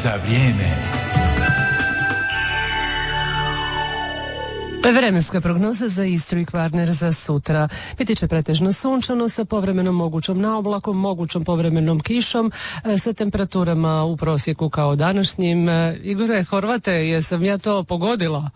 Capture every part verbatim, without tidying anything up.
za vrijeme. Vremenska prognoza za Istru i Kvarner za sutra. Biti će pretežno sunčano sa povremenom mogućom naoblakom, mogućom povremenom kišom, sa temperaturama u prosjeku kao današnjim. Igore Horvate, jesam ja to pogodila?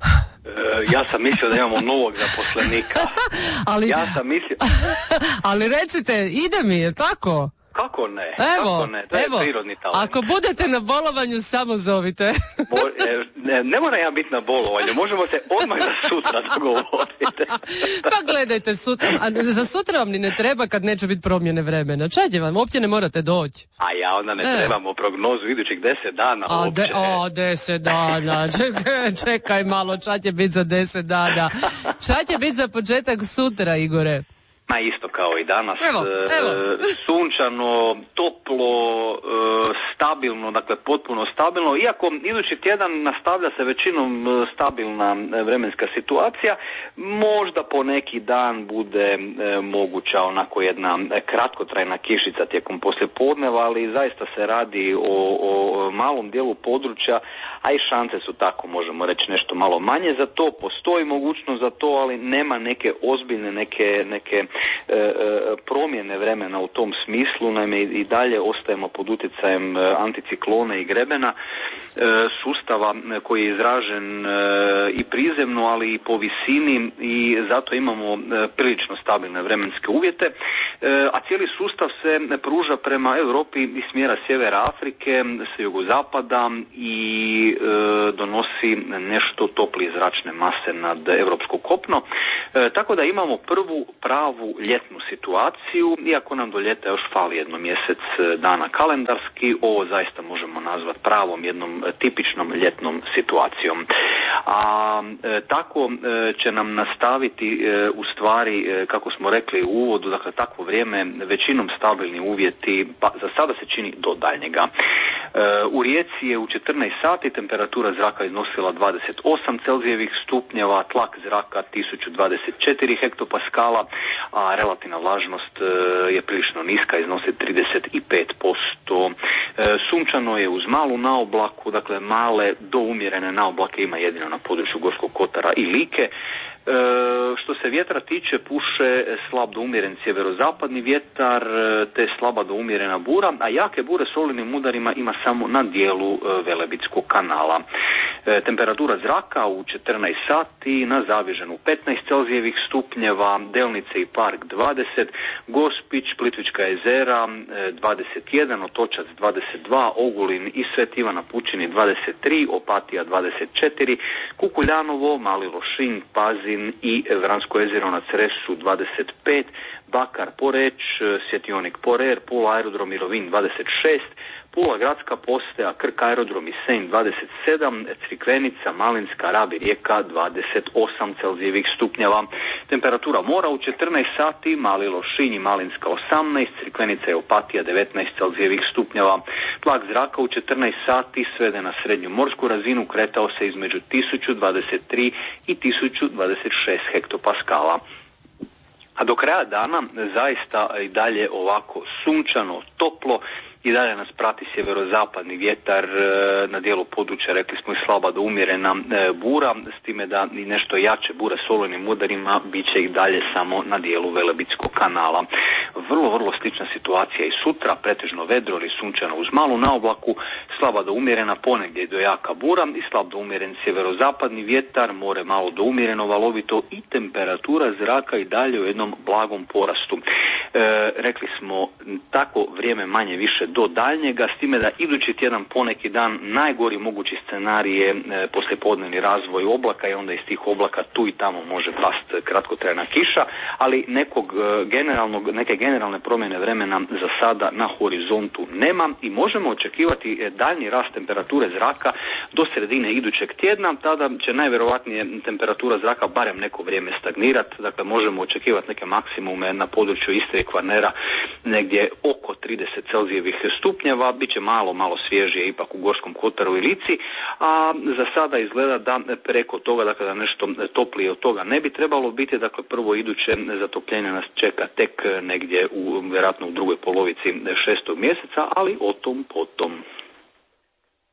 E, ja sam mislio da imamo novog zaposlenika. ali, ja sam mislio... ali recite, ide mi, je tako? Kako ne? Evo, Kako ne? To je evo, prirodni talent. ako budete na bolovanju, samo zovite. Bo, e, ne, ne mora ja biti na bolovanju, možemo se odmah za sutra dogovoriti. Pa gledajte, sutra, a za sutra vam ni ne treba kad neće biti promjene vremena. Čajte vam, uopće ne morate doći. A ja onda ne e. trebamo prognozu idućih deset dana a uopće. De, o, deset dana, čekaj, čekaj malo, šta će biti za deset dana? Šta će biti za početak sutra, Igore? Ma isto kao i danas, evo, evo. E, sunčano, toplo, e, stabilno, dakle potpuno stabilno, iako idući tjedan nastavlja se većinom stabilna vremenska situacija, možda po neki dan bude e, moguća onako jedna kratkotrajna kišica tijekom poslijepodneva, ali zaista se radi o, o malom dijelu područja, a i šanse su tako, možemo reći, nešto malo manje za to, postoji mogućnost za to, ali nema neke ozbiljne, neke, neke E, e, promjene vremena u tom smislu. Naime, i dalje ostajemo pod utjecajem e, anticiklona i grebena, e, sustava koji je izražen e, i prizemno, ali i po visini, i zato imamo e, prilično stabilne vremenske uvjete, e, a cijeli sustav se pruža prema Europi iz smjera sjevera Afrike, sa jugozapada, i e, donosi nešto toplije zračne mase nad europsko kopno, e, tako da imamo prvu pravu ljetnu situaciju, iako nam do ljeta još fali jedno mjesec dana kalendarski, ovo zaista možemo nazvati pravom jednom tipičnom ljetnom situacijom. A e, tako e, će nam nastaviti e, u stvari, e, kako smo rekli u uvodu, dakle takvo vrijeme, većinom stabilni uvjeti, pa za sada se čini do daljnjega. E, u Rijeci je u četrnaest sati temperatura zraka iznosila dvadeset osam Celzijevih stupnjeva, tlak zraka tisuću dvadeset četiri hektopaskala, a relativna vlažnost je prilično niska, iznosi trideset pet posto. Sunčano je uz malu naoblaku, dakle male do umjerene naoblake ima jedino na području Gorskog kotara i Like. E, što se vjetra tiče, puše slab do umjeren sjeverozapadni vjetar, te slaba do umjerena bura, a jake bure s olujnim udarima ima samo na dijelu Velebitskog kanala. E, temperatura zraka u četrnaest sati na Zaviženu petnaest Celzijevih stupnjeva, Delnice i Park dvadeset, Gospić, Plitvička jezera dvadeset jedan, Otočac dvadeset dva, Ogulin i Svet Ivan na Pučini dvadeset tri, Opatija dvadeset četiri, Kukuljanovo, Mali Lošinj, Pazin i Vransko jezero na Cresu dvadeset pet, Bakar, Poreć, Svjetionik, Porer, Pula aerodrom i Rovinj dvadeset šest, Pula gradska postaja, Krk aerodrom i Senj dvadeset sedam, Crikvenica, Malinska, Rab i Rijeka dvadeset osam Celzijevih stupnjeva. Temperatura mora u četrnaest sati, Mali Lošinj i Malinska osamnaest, Crikvenica i Opatija devetnaest Celzijevih stupnjeva. Tlak zraka u četrnaest sati svede na srednju morsku razinu, kretao se između tisuću dvadeset tri i tisuću dvadeset šest hektopaskala. A do kraja dana zaista i dalje ovako sunčano, toplo, i dalje nas prati sjeverozapadni vjetar, na dijelu područja rekli smo i slaba do umjerena bura, s time da i nešto jače bure s olujnim udarima bit će i dalje samo na dijelu Velebitskog kanala. Vrlo, vrlo slična situacija i sutra, pretežno vedro ili sunčano uz malu naoblaku, slaba do umjerena, ponegdje do jaka bura i slab do umjeren sjeverozapadni vjetar, more malo do umjereno valovito i temperatura zraka i dalje u jednom blagom porastu. E, rekli smo tako vrijeme manje više do daljnjega, s time da idući tjedan poneki dan najgori mogući scenarij je e, poslijepodnevni razvoj oblaka i onda iz tih oblaka tu i tamo može past kratkotrajna kiša, ali nekog e, generalnog, neke generalne promjene vremena za sada na horizontu nema i možemo očekivati e, daljnji rast temperature zraka do sredine idućeg tjedna. Tada će najvjerojatnije temperatura zraka barem neko vrijeme stagnirati, dakle možemo očekivati neke maksimume na području Istre i Kvarnera negdje oko trideset Celzijevih stupnjeva, bit će malo, malo svježije ipak u Gorskom kotaru i Lici, a za sada izgleda da preko toga, dakle da nešto toplije od toga ne bi trebalo biti, dakle prvo iduće zatopljenje nas čeka tek negdje u, vjerojatno u drugoj polovici šestog mjeseca, ali o tom potom.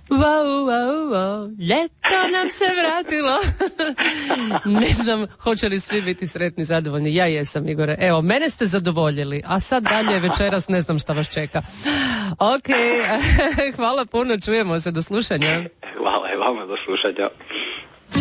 Wow, wow, wow, ljeto nam se vratilo. Ne znam, hoće li svi biti sretni, zadovoljni. Ja jesam, Igore. Evo, mene ste zadovoljili, a sad dalje večeras ne znam šta vas čeka. Ok, hvala puno, čujemo se, do slušanja. Hvala i vama, do slušanja.